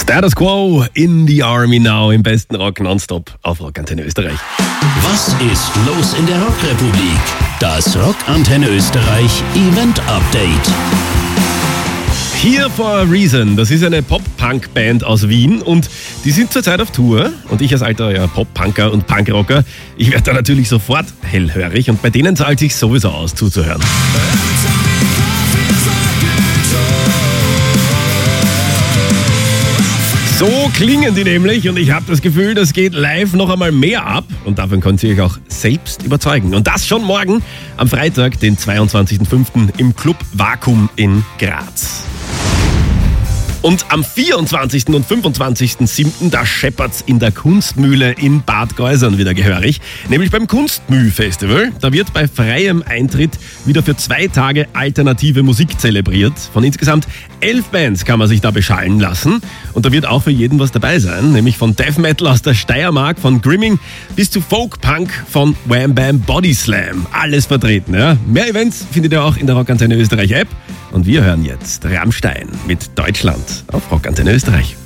Status Quo in the Army Now im besten Rock nonstop auf Rockantenne Österreich. Was ist los in der Rockrepublik? Das Rockantenne Österreich Event Update. Here for a Reason, das ist eine Pop-Punk-Band aus Wien und die sind zurzeit auf Tour. Und ich als alter Pop-Punker und Punkrocker, ich werde da natürlich sofort hellhörig und bei denen zahlt sich sowieso aus zuzuhören. So klingen die nämlich und ich habe das Gefühl, das geht live noch einmal mehr ab und davon könnt ihr euch auch selbst überzeugen. Und das schon morgen am Freitag, den 22.05. im Club Vakuum in Graz. Und am 24. und 25.07. da scheppert's in der Kunstmühle in Bad Geusern wieder gehörig. Nämlich beim Kunstmüh-Festival. Da wird bei freiem Eintritt wieder für 2 Tage alternative Musik zelebriert. Von insgesamt 11 Bands kann man sich da beschallen lassen. Und da wird auch für jeden was dabei sein. Nämlich von Death Metal aus der Steiermark, von Grimming bis zu Folk-Punk von Wham Bam Body Slam. Alles vertreten, ja. Mehr Events findet ihr auch in der Rockantenne Österreich App. Und wir hören jetzt Rammstein mit Deutschland auf Rockantenne Österreich.